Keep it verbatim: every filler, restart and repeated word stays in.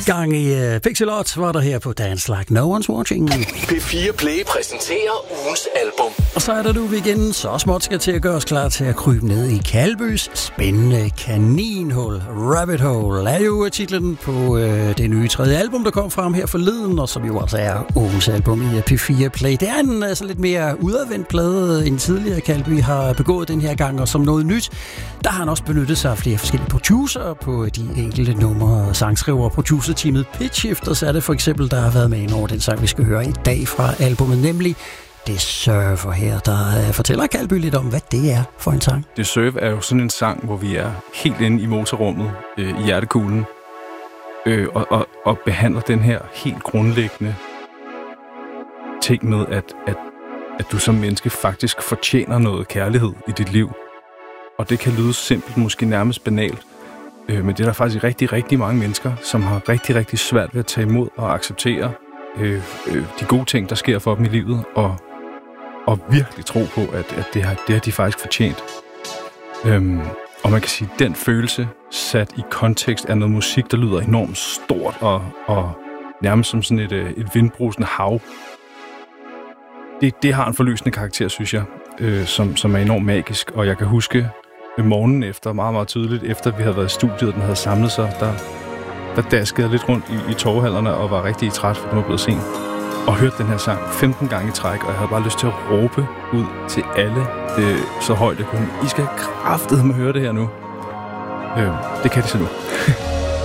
Gang i uh, Pixelot var der her på Dance Like No One's Watching. P fire Play præsenterer ugens album. Og så er der nu vi igen så småt skal til at gøre os klar til at krybe ned i Kalbys spændende kaninhul. Rabbit Hole er jo titlen på uh, det nye tredje album, der kom frem her forleden, og som jo også er ugens album i P fire Play. Det er en altså lidt mere udadvendt plade end tidligere Kalby har begået den her gang, og som noget nyt, der har han også benyttet sig af flere forskellige producer på de enkelte numre. Sangskriver og producerteamet Pitchhifters er det for eksempel, der har været med ind over den sang, vi skal høre i dag fra albumet, nemlig Deserve her, der fortæller Kalby lidt om, hvad det er for en sang. Deserve er jo sådan en sang, hvor vi er helt inde i motorrummet, øh, i hjertekuglen, øh, og, og, og behandler den her helt grundlæggende ting med, at, at, at du som menneske faktisk fortjener noget kærlighed i dit liv. Og det kan lyde simpelt, måske nærmest banalt, øh, men det er der faktisk rigtig, rigtig mange mennesker, som har rigtig, rigtig svært ved at tage imod og acceptere øh, øh, de gode ting, der sker for dem i livet, og, og virkelig tro på, at, at det, har, det har de faktisk fortjent. Øhm, og man kan sige, at den følelse sat i kontekst af noget musik, der lyder enormt stort og, og nærmest som sådan et, et vindbrusende hav, det, det har en forløsende karakter, synes jeg, øh, som, som er enormt magisk. Og jeg kan huske morgenen efter, meget, meget tydeligt, efter vi havde været i studiet, og den havde samlet sig, der, der daskede jeg lidt rundt i, i torvehallerne og var rigtig træt, for den var blevet sent. Og hørte den her sang femten gange i træk, og jeg havde bare lyst til at råbe ud til alle øh, så højt jeg kunne. I skal kraftedeme høre det her nu. Øh, det kan de så nu.